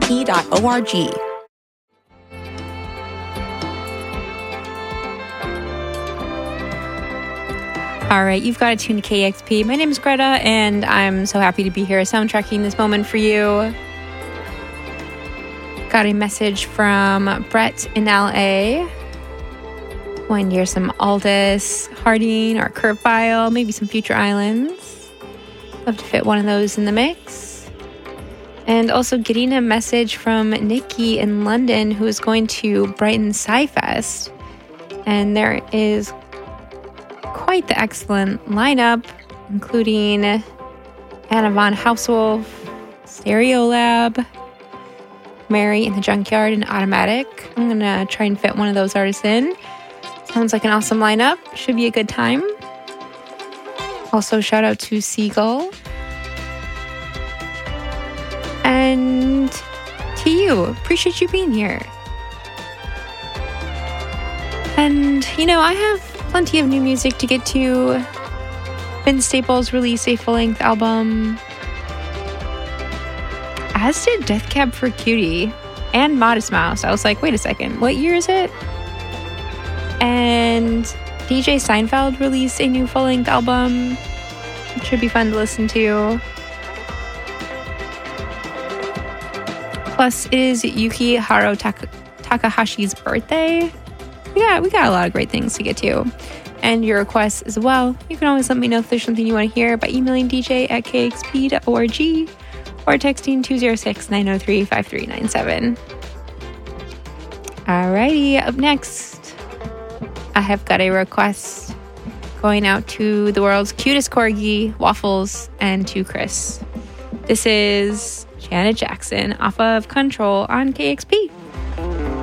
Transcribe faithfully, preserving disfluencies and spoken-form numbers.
p dot org. All right, you've got to tune to K X P. My name is Greta, and I'm so happy to be here soundtracking this moment for you. Got a message from Brett in L A. Wanting to hear some Aldous, Harding, or Kurt Vile, maybe some Future Islands. Love to fit one of those in the mix. And also getting a message from Nikki in London, who is going to Brighton Sci-Fest. And there is quite the excellent lineup, including Anna von Hauswolf, Stereolab, Mary in the Junkyard, and Automatic. I'm going to try and fit one of those artists in. Sounds like an awesome lineup. Should be a good time. Also, shout out to Seagull. And to you. Appreciate you being here. And, you know, I have plenty of new music to get to. Vince Staples released a full-length album, as did Death Cab for Cutie and Modest Mouse. I was like, wait a second, what year is it? And D J Seinfeld released a new full-length album. It should be fun to listen to. Plus, it is Yukihiro Taka- Takahashi's birthday. Yeah, we got a lot of great things to get to. And your requests as well. You can always let me know if there's something you want to hear by emailing d j at k x p dot org or texting two oh six, nine oh three, five three nine seven. Alrighty, up next, I have got a request going out to the world's cutest corgi, Waffles, and to Chris. This is Janet Jackson off of Control on K X P.